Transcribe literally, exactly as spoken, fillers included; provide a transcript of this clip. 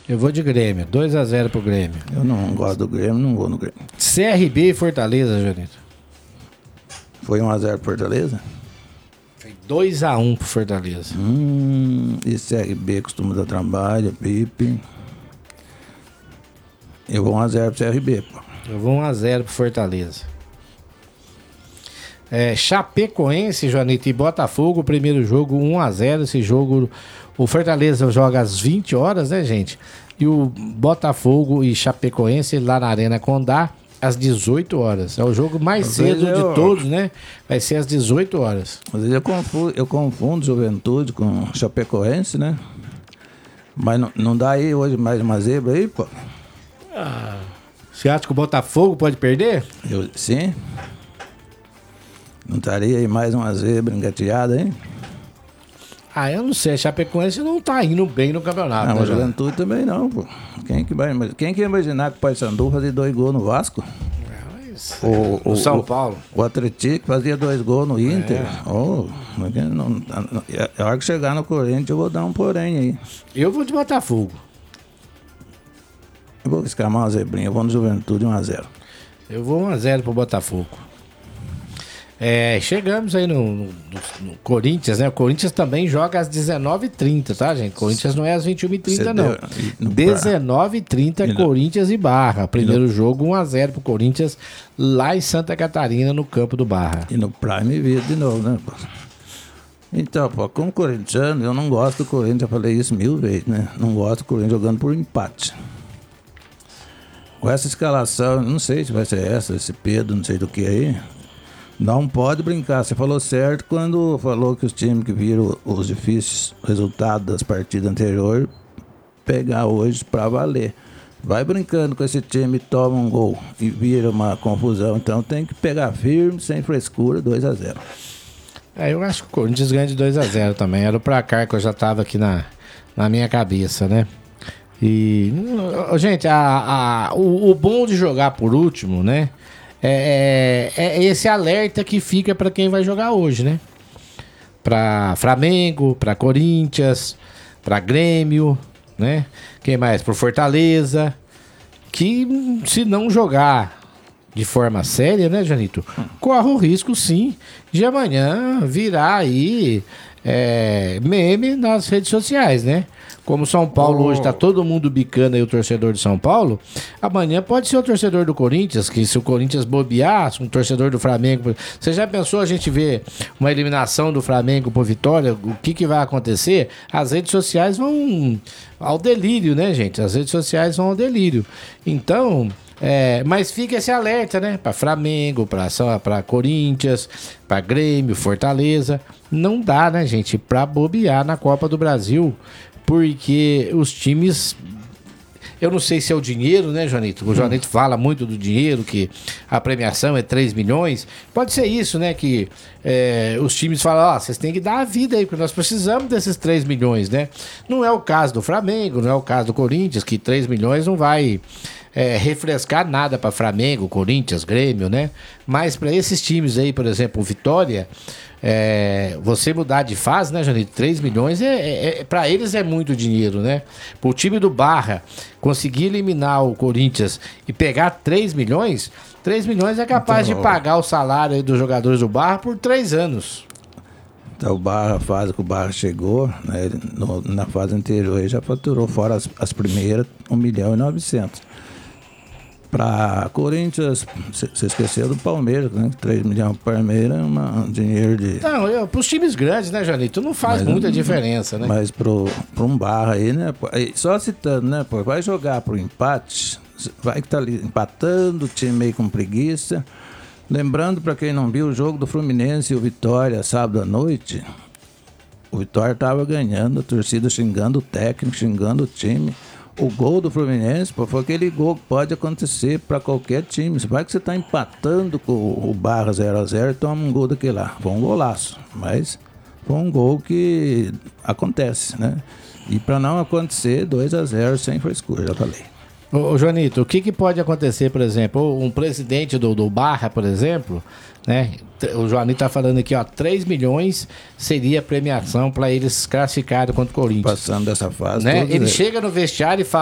Eu vou de Grêmio, dois a zero pro Grêmio. Eu não gosto do Grêmio, não vou no Grêmio. C R B e Fortaleza, Jonito. Foi um a zero pro Fortaleza? Foi dois a um pro Fortaleza. Hum, e C R B costuma dar trabalho, Pipe. Eu vou um a zero pro C R B, pô. Eu vou um a zero pro Fortaleza. É, Chapecoense, Joanito, e Botafogo, primeiro jogo um a zero. Esse jogo, o Fortaleza joga às vinte horas, né, gente? E o Botafogo e Chapecoense lá na Arena Condá às dezoito horas. É o jogo mais Às cedo vezes eu- de todos, né? Vai ser às dezoito horas. Às vezes eu confundo, eu confundo Juventude com Chapecoense, né? Mas não, não dá aí hoje mais uma zebra aí, pô? Você acha que o Botafogo pode perder? Eu, sim. Não estaria aí mais uma zebra engateada, hein? Ah, eu não sei. A Chapecoense não tá indo bem no campeonato. Ah, né, mas João? Juventude também não, pô. Quem que vai, imag- quem que ia imaginar que o Paysandu fazia dois gols no Vasco? O, O São Paulo. O Atlético fazia dois gols no Inter. Oh, mas que não, não, é a hora que chegar no Corinthians eu vou dar um porém aí. Eu vou de Botafogo. Eu vou escamar uma zebrinha, eu vou no Juventude um a zero. Eu vou um a zero pro Botafogo. É, chegamos aí no, no- no Corinthians, né? O Corinthians também joga às dezenove e trinta, tá, gente? Corinthians não é às vinte e uma e trinta, Você não. deu- e no- dezenove e trinta, E no- Corinthians e Barra. Primeiro jogo, um a zero pro Corinthians, lá em Santa Catarina, no campo do Barra. E no Prime Video de novo, né, pô? Então, pô, como corintiano, eu não gosto do Corinthians, eu falei isso mil vezes, né? Não gosto do Corinthians jogando por empate. Com essa escalação, não sei se vai ser essa, esse Pedro, não sei do que aí. Não pode brincar. Você falou certo quando falou que os times que viram os difíceis resultados das partidas anteriores pegar hoje pra valer. Vai brincando com esse time, toma um gol e vira uma confusão. Então tem que pegar firme, sem frescura, dois a zero. É, eu acho que o Corinthians ganha de dois a zero também. Era o placar que eu já tava aqui na, na minha cabeça, né? E, hum, gente, a, a, o, o bom de jogar por último, né? É, é, é esse alerta que fica para quem vai jogar hoje, né? Para Flamengo, para Corinthians, para Grêmio, né? Quem mais? Pro Fortaleza. Que hum, se não jogar de forma séria, né, Janito? Corre o risco, sim, de amanhã virar aí é, meme nas redes sociais, né? Como São Paulo Oh. hoje tá todo mundo bicando aí o torcedor de São Paulo, amanhã pode ser o torcedor do Corinthians, que se o Corinthians bobear, um torcedor do Flamengo... Você já pensou a gente ver uma eliminação do Flamengo por Vitória? O que que vai acontecer? As redes sociais vão ao delírio, né, gente? As redes sociais vão ao delírio. Então... É, mas fica esse alerta, né? Para Flamengo, para Corinthians, para Grêmio, Fortaleza. Não dá, né, gente, para bobear na Copa do Brasil, porque os times. Eu não sei se é o dinheiro, né, Joanito? O Joanito fala muito do dinheiro, que a premiação é três milhões. Pode ser isso, né? Que é, os times falam, ó, vocês têm que dar a vida aí, porque nós precisamos desses três milhões, né? Não é o caso do Flamengo, não é o caso do Corinthians, que três milhões não vai é, refrescar nada para Flamengo, Corinthians, Grêmio, né? Mas para esses times aí, por exemplo, o Vitória, é, você mudar de fase, né, Janito? três milhões, é, é, é, para eles é muito dinheiro, né? Para o time do Barra conseguir eliminar o Corinthians e pegar três milhões, três milhões é capaz Então, de pagar o salário aí dos jogadores do Barra por três anos. Então o Barra, a fase que o Barra chegou, né, ele, no- na fase anterior, ele já faturou fora as, as primeiras um milhão e novecentos. Para Corinthians, você esqueceu do Palmeiras, né? três milhões para o Palmeiras é uma- um dinheiro de... Não, eu, pros times grandes, né, Janito? Não faz Mas muita não- diferença, né? Mas pro, pro um Barra aí, né? pô, aí, só citando, né? Pô, vai jogar pro empate, vai que tá ali empatando, o time meio com preguiça. Lembrando, para quem não viu, o jogo do Fluminense e o Vitória, sábado à noite, o Vitória tava ganhando, a torcida xingando o técnico, xingando o time. O gol do Fluminense, pô, foi aquele gol que pode acontecer para qualquer time. Vai que você tá empatando com o Barra zero a zero e toma um gol daquele lá. Foi um golaço, mas foi um gol que acontece, né? E para não acontecer, dois a zero sem frescura, já falei. Ô, ô, Joanito, o que, que pode acontecer, por exemplo, um presidente do, do Barra, por exemplo, né? O Joanito tá falando aqui, ó, três milhões seria a premiação para eles classificarem contra o Corinthians. Passando dessa fase, Né? todos Ele eles. chega no vestiário e fala.